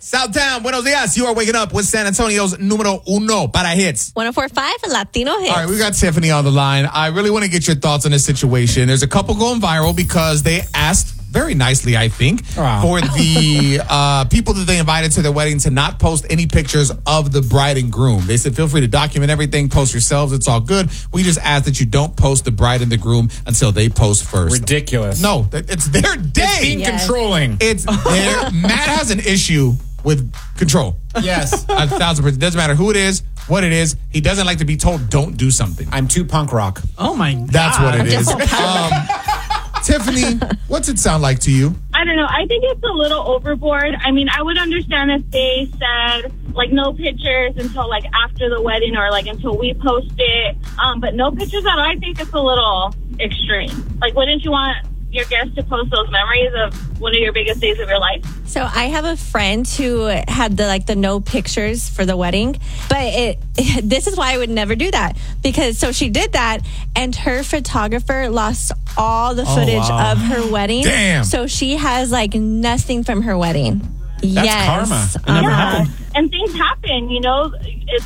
Southtown, buenos dias. You are waking up with San Antonio's número uno para hits. 104.5 Latino Hits. All right, we got Tiffany on the line. I really want to get your thoughts on this situation. There's a couple going viral because they asked very nicely, I think, for the people that they invited to their wedding to not post any pictures of the bride and groom. They said, feel free to document everything, post yourselves. It's all good. We just ask that you don't post the bride and the groom until they post first. Ridiculous. No, it's their day. It's being controlling. It's their... Matt has an issue with control. Yes. 1,000%. It doesn't matter who it is, what it is. He doesn't like to be told, don't do something. I'm too punk rock. Oh, my God. That's what it is. Tiffany, what's it sound like to you? I don't know. I think it's a little overboard. I mean, I would understand if they said, like, no pictures until, like, after the wedding or, like, until we post it. But no pictures at all. I think it's a little extreme. Like, wouldn't you want your guests to post those memories of one of your biggest days of your life? So I have a friend who had the no pictures for the wedding, but this is why I would never do that, because so she did that and her photographer lost all the footage of her wedding. Damn. So she has nothing from her wedding. That's karma. It never happened. And things happen, you know. It's